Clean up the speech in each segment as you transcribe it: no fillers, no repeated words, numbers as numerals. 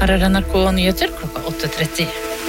Her NRK Nyheter klokka 8:30.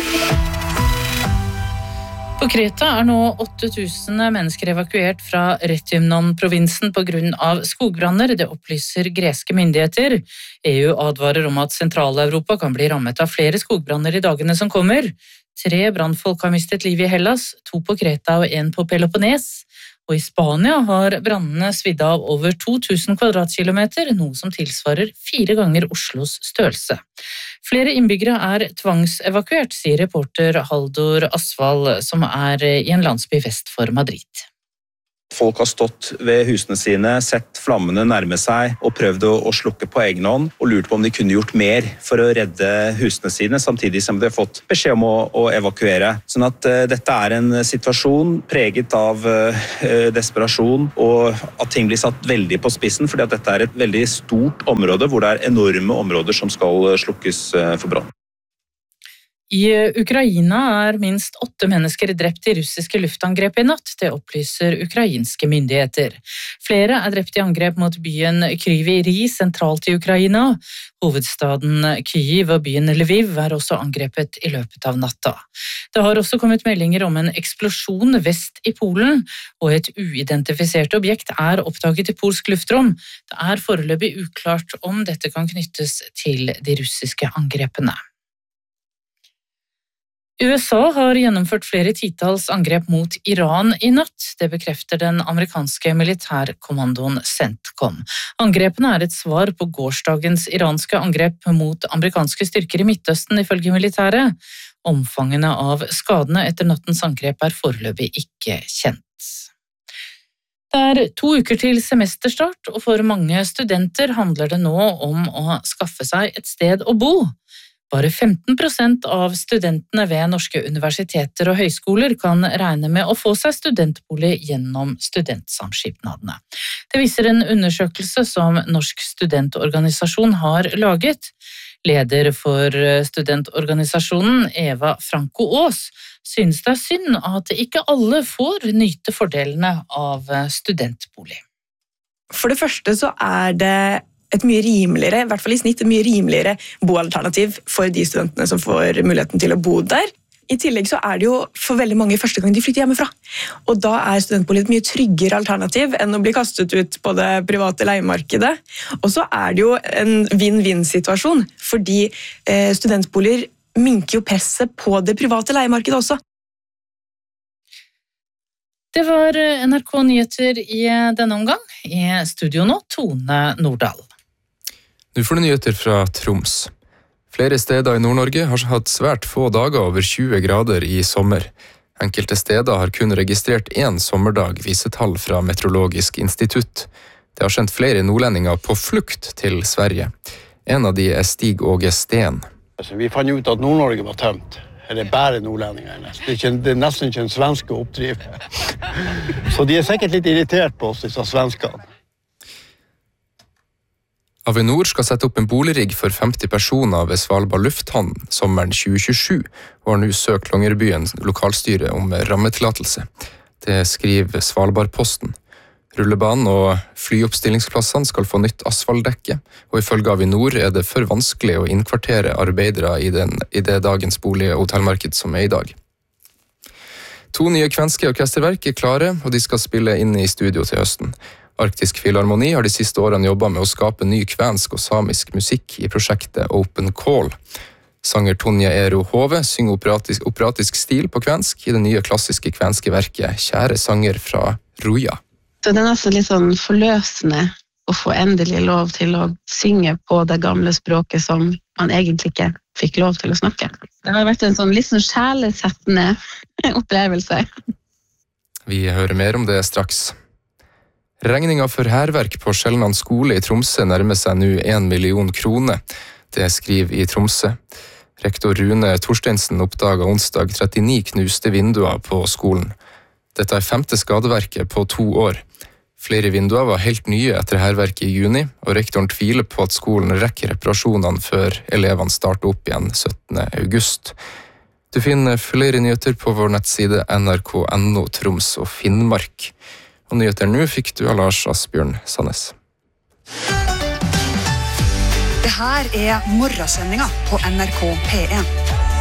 På Kreta nå 8000 mennesker evakuert fra Rethymnon-provinsen på grunn av skogbranner, det opplyser greske myndigheter. EU advarer om at Sentral-Europa kan bli rammet av flere skogbranner i dagene som kommer. 3 brannfolk har mistet livet i Hellas, 2 på Kreta og 1 på Peloponnes. Og i Spania har brannene svidd av over 2000 kvadratkilometer, noe som tilsvarer 4 ganger Oslos størrelse. Flere innbyggere er tvangsevakuert, sier reporter Haldor Asvald, som i en landsby vest for Madrid. Folk har stått ved husene sine, sett flammene nærme seg og prøvd å slukke på egen hånd og lurt på om de kunne gjort mer for å redde husene sine, samtidig som de har fått beskjed om å evakuere. Sånn at dette er en situasjon preget av desperasjon og at ting blir satt veldig på spissen, fordi at dette er et veldig stort område hvor det er enorme områder som skal slukkes for brann. I Ukraina minst 8 mennesker drept i russiske luftangrep i natt, det opplyser ukrainske myndigheter. Flere drept i angrep mot byen Kryvyi Rih sentralt i Ukraina. Hovedstaden Kyiv og byen Lviv også angrepet i løpet av natta. Det har også kommet meldinger om en eksplosjon vest i Polen, og et uidentifisert objekt oppdaget i polsk luftrom. Det foreløpig uklart om dette kan knyttes til de russiske angrepene. USA har gjennomført flere titalls angrep mot Iran i natt. Det bekrefter den amerikanske militærkommandoen CENTCOM. Angrepene et svar på gårsdagens iranske angrep mot amerikanske styrker i Midtøsten, ifølge militæret. Omfangene av skadene etter nattens angrep foreløpig ikke kjent. Det 2 uker til semesterstart, og for mange studenter handler det nå om å skaffe seg et sted å bo. Bare 15% av studentene ved norske universiteter og høyskoler kan regne med å få seg studentbolig gjennom studentsamskipnadene. Det viser en undersøkelse som Norsk studentorganisasjon har laget. Leder for studentorganisasjonen, Eva Franco Aas, synes det synd at ikke alle får nyte fordelene av studentbolig. For det første så det et mye rimeligere, i hvert fall i snitt, et mye rimeligere boalternativ for de studentene som får muligheten til å bo der. I tillegg så det jo for veldig mange første gang de flytter hjemmefra. Og da studentbolig et mye tryggere alternativ enn å bli kastet ut på det private leiemarkedet. Og så det jo en win-win-situasjon, fordi studentboliger minker jo presset på det private leiemarkedet også. Det var NRK Nyheter i denne omgang. I studio nå, Tone Nordahl. Nå får du nyheter fra Troms. Flere steder i Nord-Norge har hatt svært få dager over 20 grader i sommer. Enkelte steder har kun registrert 1 sommerdag, viser tall fra Meteorologisk institutt. Det har sendt flere nordlendinger på flukt til Sverige. En av de Stig Åge Steen. Vi fant ut at Nord-Norge var tømt. Det bare nordlendinger. Det nesten ikke en svenske oppdriv. Så de sikkert litt irritert på oss, disse svenskene. Avinor skal sette opp en boligrigg for 50 personer ved Svalbard lufthavn sommeren 2027, og har nå søkt Longyearbyen lokalstyre om rammetillatelse. Det skriver Svalbardposten. Rullebanen og flyoppstillingsplassene skal få nytt asfaltdekke, og ifølge Avinor det for vanskelig å innkvartere arbeidere i det dagens bolig- og hotellmarked som i dag. 2 nye kvenske orkesterverk klare, og de skal spille inn i studio til høsten. Arktisk Filharmoni har de siste årene jobbet med å skape ny kvensk og samisk musikk i prosjektet Open Call. Sanger Tonje Ero Hove synger operatisk stil på kvensk i det nye klassiske kvenske verket Kjære sanger fra Ruja. Så det nesten litt sånn forløsende å få endelig lov til å synge på det gamle språket som man egentlig ikke fikk lov til å snakke. Det har vært en sånn litt sånn sjelesettende opplevelse. Vi hører mer om det straks. Regningen for hærverk på Skjelland skole i Tromsø nærmer seg nå 1 million kroner. Det skriver i Tromsø. Rektor Rune Torsteinsen oppdaget onsdag 39 knuste vinduer på skolen. Dette 5. skadeverket på 2 år. Flere vinduer var helt nye etter hærverket i juni, og rektoren tviler på at skolen rekker reparasjonene før elevene starter opp igjen 17. august. Du finner flere nyheter på vår nettside nrk.no Troms og Finnmark. Og nyheter nå fikk du av Lars Asbjørn Sandnes. Det her morgensendinga på NRK P1.